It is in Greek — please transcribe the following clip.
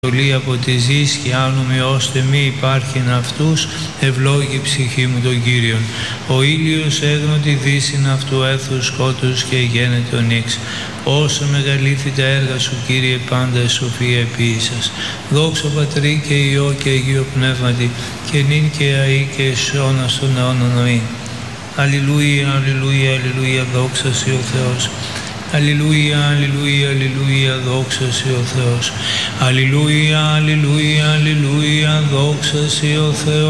από τη ζής και άνομοι ώστε μη υπάρχειν αυτούς, ευλόγη ψυχή μου τον Κύριον. Ο ήλιος έγνω τη δύσιν αυτού έθους σκότους και γένεται ο νύξ. Όσο μεγαλήθη τα έργα σου, Κύριε, πάντα σοφία επίησας. Δόξα Πατρί και Υιό και Αγίο Πνεύματι, και νυν και αεί και εις αιώνας των αιώνων αμήν. Αλληλούια, αλληλούια, αλληλούια, δόξα σοι ο Θεός. Αλληλούια, αλληλούια, αλληλούια, δόξα σοι ο Θεός. Αλληλούια, αλληλούια, αλληλούια, δόξα σοι ο Θεός.